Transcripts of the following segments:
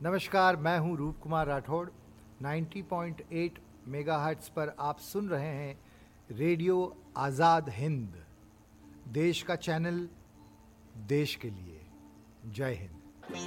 नमस्कार, मैं हूं रूप कुमार राठौड़। 90.8 मेगाहर्ट्ज़ पर आप सुन रहे हैं रेडियो आज़ाद हिंद, देश का चैनल, देश के लिए। जय हिंद।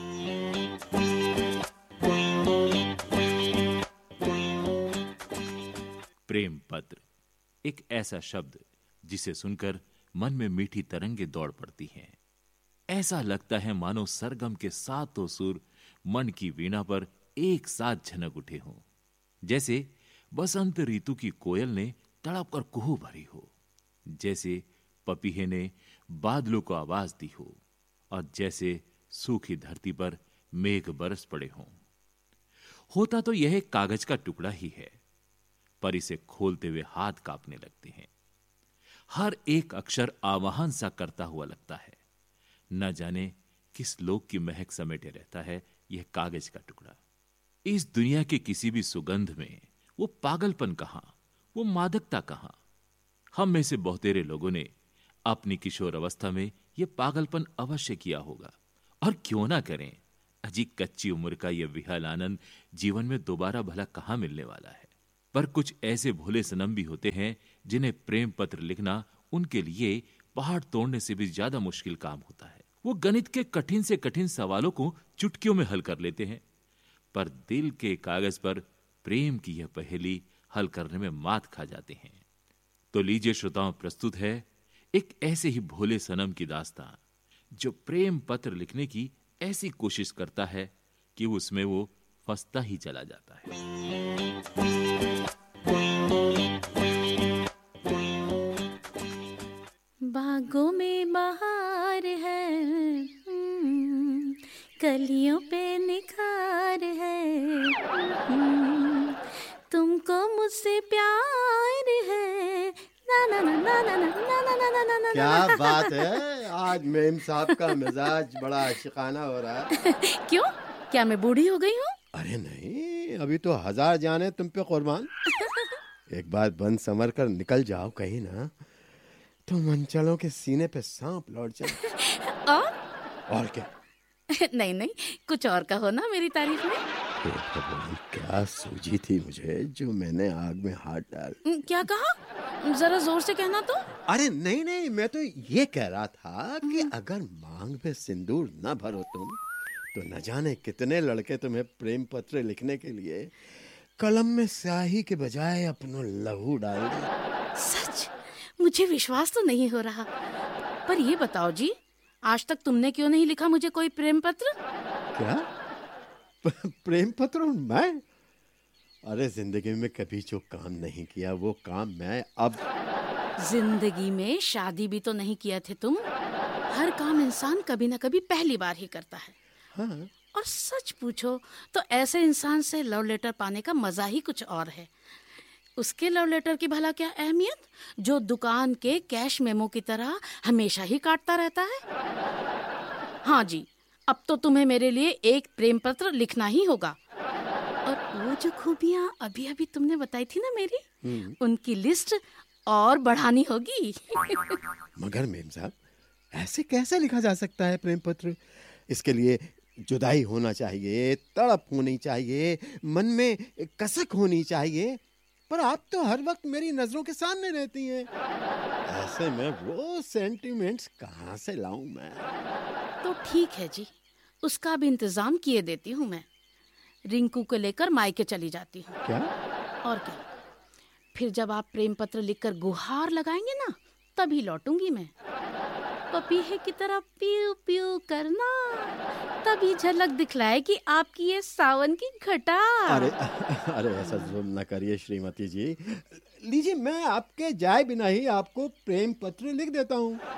प्रेम पत्र एक ऐसा शब्द जिसे सुनकर मन में मीठी तरंगे दौड़ पड़ती हैं। ऐसा लगता है मानो सरगम के सातों सुर मन की वीणा पर एक साथ झनक उठे हों, जैसे बसंत ऋतु की कोयल ने तड़प कर कुहू भरी हो, जैसे पपीहे ने बादलों को आवाज दी हो, और जैसे सूखी धरती पर मेघ बरस पड़े हों। होता तो यह एक कागज का टुकड़ा ही है, पर इसे खोलते हुए हाथ कांपने लगते हैं। हर एक अक्षर आवाहन सा करता हुआ लगता है। न जाने किस लोक की महक समेटे रहता है यह कागज का टुकड़ा। इस दुनिया के किसी भी सुगंध में वो पागलपन कहां, वो मादकता कहां। हम में से बहुतेरे लोगों ने अपनी किशोर अवस्था में यह पागलपन अवश्य किया होगा, और क्यों ना करें। अजी कच्ची उम्र का यह विहल आनंद जीवन में दोबारा भला कहां मिलने वाला है। पर कुछ ऐसे भोले सनम भी होते हैं जिन्हें प्रेम पत्र लिखना उनके लिए पहाड़ तोड़ने से भी ज्यादा मुश्किल काम होता है। वो गणित के कठिन से कठिन सवालों को चुटकियों में हल कर लेते हैं, पर दिल के कागज पर प्रेम की यह पहेली हल करने में मात खा जाते हैं। तो लीजिए श्रोताओं, प्रस्तुत है एक ऐसे ही भोले सनम की दास्तां, जो प्रेम पत्र लिखने की ऐसी कोशिश करता है कि उसमें वो फंसता ही चला जाता है। बागों में बहार है, कलियों पे निखार है, तुमको मुझसे प्यार है। ना ना ना ना ना ना ना ना ना ना ना। क्या बात है, आज मेम साहब का मिजाज बड़ा आशिकाना हो रहा है। क्यों, क्या मैं बूढ़ी हो गई हूँ? अरे नहीं, अभी तो 1000 जाने तुम पे कुर्बान। एक बार बंद संवर कर निकल जाओ कहीं ना, तो मंचलों के सीने पे सांप लौट जाए। और क्या? नहीं नहीं, कुछ और कहो ना मेरी तारीफ में। भगवान, क्या सूझी थी मुझे जो मैंने आग में हाथ डाल। क्या कहा? जरा जोर से कहना तो। अरे नहीं नहीं, मैं तो ये कह रहा था कि अगर मांग में सिंदूर न भरो तुम, तो न जाने कितने लड़के तुम्हें प्रेम पत्र लिखने के लिए कलम में स्याही के बजाय अपना लहू डाल दे। सच? मुझे विश्वास तो नहीं हो रहा। पर ये बताओ जी, आज तक तुमने क्यों नहीं लिखा मुझे कोई प्रेम पत्र? क्या? प्रेम पत्र? मैं? अरे जिंदगी में कभी जो काम नहीं किया वो काम मैं अब। जिंदगी में शादी भी तो नहीं किया थे तुम। हर काम इंसान कभी ना कभी पहली बार ही करता है। हाँ। और सच पूछो तो ऐसे इंसान से लव लेटर पाने का मजा ही कुछ और है। उसके लव लेटर की भला क्या अहमियत, जो दुकान के कैश मेमो की तरह हमेशा ही काटता रहता है। हाँ जी, अब तो तुम्हें मेरे लिए एक प्रेम पत्र लिखना ही होगा। और वो जो खूबियाँ अभी अभी तुमने बताई थी ना मेरी, उनकी लिस्ट और बढ़ानी होगी। मगर मेम साहब, ऐसे कैसे लिखा जा सकता है प्रेम पत्र? इसके लिए जुदाई होना चाहिए, तड़प होनी चाहिए, मन में कसक होनी चाहिए। पर आप तो हर वक्त मेरी नजरों के सामने रहती हैं। ऐसे में वो सेंटिमेंट्स कहाँ से लाऊं मैं? तो ठीक है जी, उसका भी इंतजाम किए देती हूँ मैं। रिंकू को लेकर मायके चली जाती हूँ। क्या? और क्या, फिर जब आप प्रेम पत्र लिखकर गुहार लगाएंगे ना, तभी लौटूंगी मैं। पपीहे की तरह प्यू प्यू करना, तभी झलक दिखलाएगी आपकी ये सावन की घटा। अरे अरे, ऐसा जुल्म न करिए श्रीमती जी। लीजिए, मैं आपके जाए बिना ही आपको प्रेम पत्र लिख देता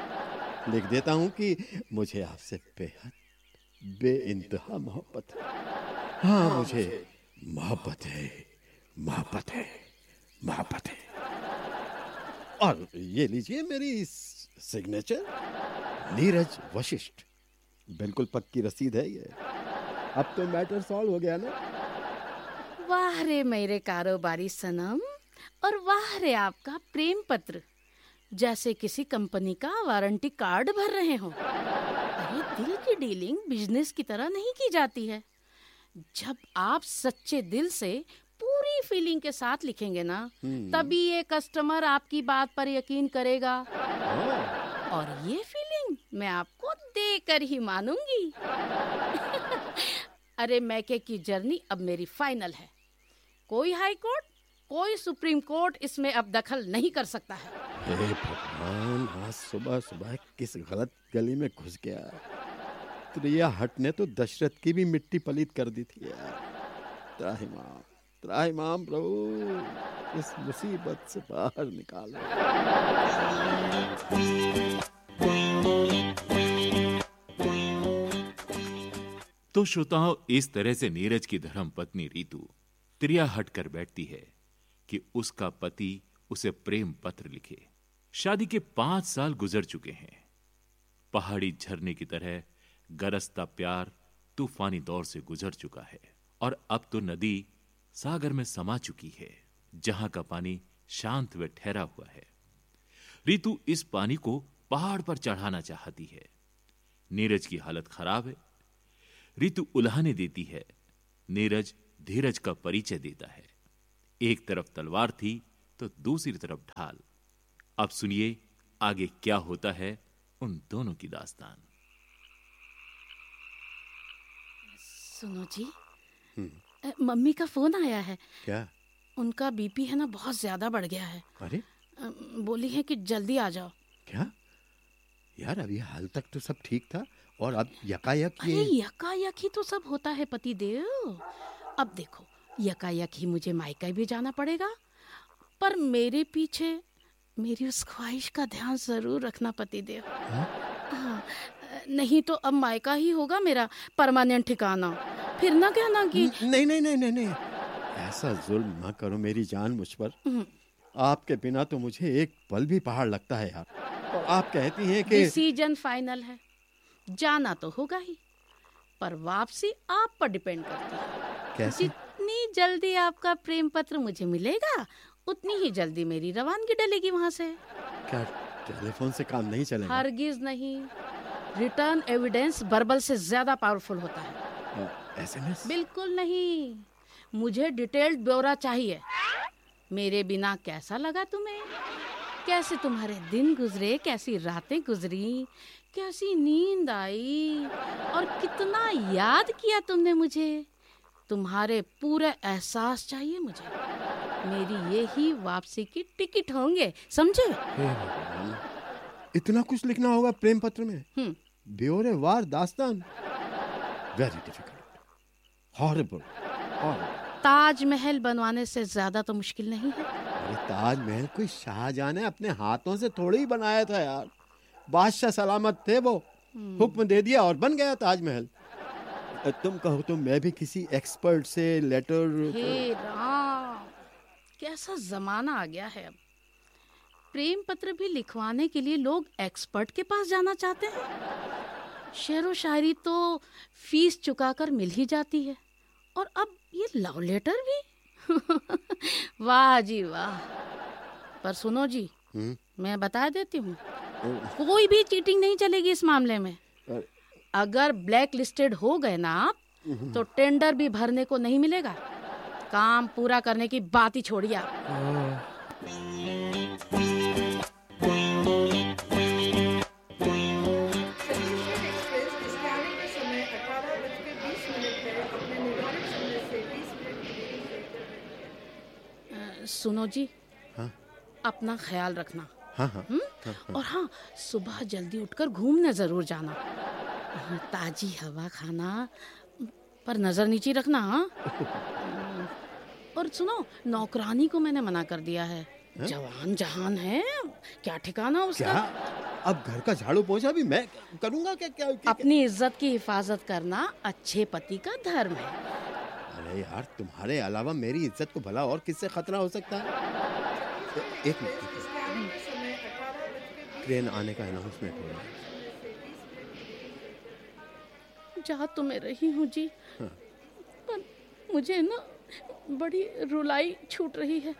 हूँ कि मुझे आपसे बेहद बेइंतहा मोहब्बत है। हाँ, मुझे मोहब्बत है। और ये लीजिए मेरी सिग्नेचर, नीरज वशिष्ठ। बिल्कुल पक्की रसीद है ये। अब तो मैटर सॉल्व हो गया ना। वाह रे मेरे कारोबारी सनम, और वाह रे आपका प्रेम पत्र, जैसे किसी कंपनी का वारंटी कार्ड भर रहे हो। अरे दिल की डीलिंग बिजनेस की तरह नहीं की जाती है। जब आप सच्चे दिल से पूरी फीलिंग के साथ लिखेंगे ना, तभी ये कस्टमर आपकी बात पर यकीन करेगा। और ये फीलिंग मैं आपको देकर ही मानूंगी। अरे मैके की जर्नी अब मेरी फाइनल है। कोई हाई कोर्ट, कोई सुप्रीम कोर्ट इसमें अब दखल नहीं कर सकता है। हे भगवान, आज सुबह सुबह किस गलत गली में घुस गया। त्रिया हट ने तो दशरथ की भी मिट्टी पलीत कर दी थी यार। त्राहिमाम प्रभु, इस मुसीबत से बाहर निकालो। तो श्रोताओं, इस तरह से नीरज की धर्म पत्नी रीतु त्रिया हट कर बैठती है कि उसका पति उसे प्रेम पत्र लिखे। शादी के 5 साल गुजर चुके हैं। पहाड़ी झरने की तरह गरजता प्यार तूफानी दौर से गुजर चुका है और अब तो नदी सागर में समा चुकी है, जहां का पानी शांत व ठहरा हुआ है। रीतु इस पानी को पहाड़ पर चढ़ाना चाहती है। नीरज की हालत खराब है। रीतु उल्हाने देती है। नीरज धीरज का परिचय देता है। एक तरफ तलवार थी तो दूसरी तरफ ढाल। अब सुनिए आगे क्या होता है उन दोनों की दास्तान। सुनो जी, मम्मी का फोन आया है। क्या? उनका बीपी है ना बहुत ज्यादा बढ़ गया है। अरे, बोली है कि जल्दी आ जाओ। क्या यार, अभी हाल तक तो सब ठीक था और अब यकायक ये। अरे यकायक ही तो सब होता है पतिदेव। अब देखो, यकायक ही मुझे मायका भी जाना पड़ेगा, पर मेरे पीछे मेरी उस ख्वाहिश का ध्यान जरूर रखना पतिदेव। हाँ, नहीं तो अब मायका ही होगा मेरा परमानेंट ठिकाना। फिर ना कहना कि नहीं नहीं नहीं नहीं नहीं, ऐसा जुल्म ना करो मेरी जान मुझ पर। आपके बिना तो मुझे एक पल भी पहाड़ लगता है यार। और आप कहती हैं कि डिसीजन फाइनल है। जाना तो होगा ही, पर वापसी आप पर डिपेंड करती है। कैसे? जितनी जल्दी आपका प्रेम पत्र मुझे मिलेगा, उतनी ही जल्दी मेरी रवानगी डलेगी वहां से। क्या टेलीफोन से काम नहीं चलेगा? हरगिज नहीं। रिटर्न एविडेंस बर्बल से ज्यादा पावरफुल होता है। एसएमएस? बिल्कुल नहीं, मुझे डिटेल्ड ब्यौरा चाहिए। मेरे बिना कैसा लगा तुम्हें? कैसे तुम्हारे दिन गुजरे, कैसी रातें गुजरी, कैसी नींद आई और कितना याद किया तुमने मुझे। तुम्हारे पूरे एहसास चाहिए मुझे। मेरी ये ही वापसी की टिकट होंगे, समझे? इतना कुछ लिखना होगा प्रेम पत्र में? ब्यौरेवार दास्तान? Very difficult, horrible. ताजमहल बनवाने से ज्यादा तो मुश्किल नहीं है। अरे ताजमहल कोई शाहजहां ने अपने हाथों से थोड़ी ही बनाया था यार। बादशाह सलामत थे, वो हुक्म दे दिया और बन गया ताजमहल। तुम कहो तो मैं भी किसी एक्सपर्ट से लेटर। हे राम, कैसा जमाना आ गया है अब। प्रेम पत्र भी लिखवाने के लिए लोग एक्सपर्ट के पास जाना चाहते हैं। शेर व शायरी तो फीस चुकाकर मिल ही जाती है, और अब ये लव लेटर भी। वाह जी वाह। पर सुनो जी, मैं बता देती हूँ, कोई भी चीटिंग नहीं चलेगी इस मामले में। अगर ब्लैक लिस्टेड हो गए ना आप, तो टेंडर भी भरने को नहीं मिलेगा। काम पूरा करने की बात ही छोड़िए आप। सुनो जी, हाँ? अपना ख्याल रखना। हाँ हाँ, और हाँ, सुबह जल्दी उठकर घूमने जरूर जाना। ताजी हवा खाना, पर नजर नीचे रखना। हाँ? और सुनो, नौकरानी को मैंने मना कर दिया है। जवान जहान है, क्या ठिकाना उसका। क्या? अब घर का झाड़ू पोछा भी मैं करूंगा क्या? अपनी इज्जत की हिफाजत करना अच्छे पति का धर्म है। अरे यार, तुम्हारे अलावा मेरी इज्जत को भला और किससे खतरा हो सकता है? एक मिनट, ट्रेन आने का अनाउंसमेंट हो रहा है। जा तो मैं रही हूँ जी, पर मुझे ना बड़ी रुलाई छूट रही है।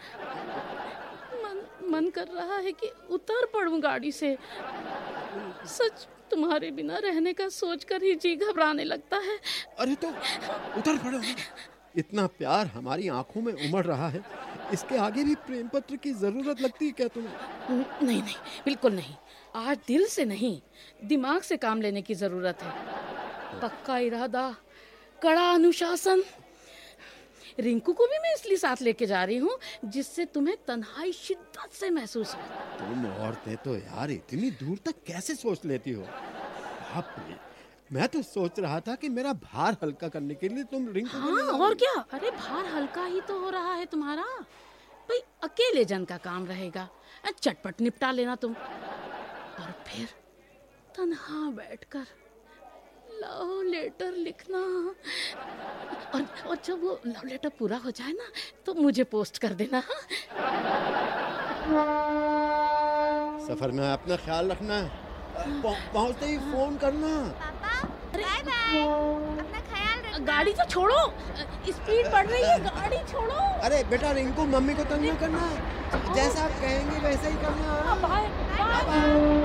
मन कर रहा है कि उतर पड़ूं गाड़ी से। तुम्हारे बिना रहने का सोचकर ही जी घबराने लगता है। अरे तो उतर पड़ो ना। इतना प्यार हमारी आंखों में उमड़ रहा है, इसके आगे भी प्रेम पत्र की जरूरत लगती है क्या तुम्हें? नहीं नहीं, बिल्कुल नहीं। आज दिल से नहीं, दिमाग से काम लेने की जरूरत है। पक्का इरादा, कड़ा अनुशासन। रिंकू को भी मैं इसलिए साथ लेके जा रही हूँ जिससे तुम्हें तन्हाई शिद्दत से महसूस हो। तुम औरतें तो यार इतनी दूर तक कैसे सोच लेती हो? बाप रे, मैं तो सोच रहा था कि मेरा भार हल्का करने के लिए तुम रिंकू को ले हाँ, आओगे। और क्या। अरे भार हल्का ही तो हो रहा है तुम्हारा। भाई अकेले जन का काम रहेगा, चटपट निपटा लेना तुम। और फिर तन्हा बैठकर लव लेटर लिखना। और जब वो लव लेटर पूरा हो जाए ना तो मुझे पोस्ट कर देना। सफर में अपना ख्याल रखना, पहुंचते ही फोन करना। बाय बाय, अपना ख्याल रखना। गाड़ी तो छोड़ो, स्पीड बढ़ रही है, गाड़ी छोड़ो। अरे बेटा रिंकू, मम्मी को तंग न करना, जैसा आप कहेंगे वैसा ही करना। Bye bye.